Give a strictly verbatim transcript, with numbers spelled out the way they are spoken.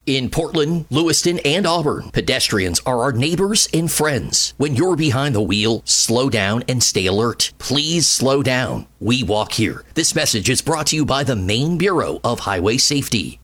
In Portland, Lewiston, and Auburn, pedestrians are our neighbors and friends. When you're behind the wheel, slow down and stay alert. Please slow down. We walk here. This message is brought to you by the Maine Bureau of Highway Safety.